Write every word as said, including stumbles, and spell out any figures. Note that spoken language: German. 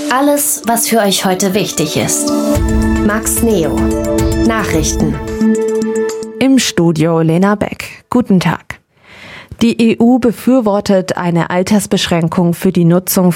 Alles, was für euch heute wichtig ist. Max Neo. Nachrichten. Im Studio Lena Beck. Guten Tag. Die E U befürwortet eine Altersbeschränkung für die Nutzung